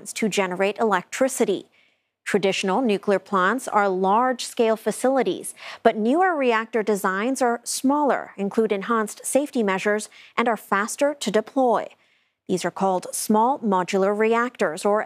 turbines to generate electricity. Traditional nuclear plants are large-scale facilities, but newer reactor designs are smaller, include enhanced safety measures, and are faster to deploy. These are called small modular reactors, or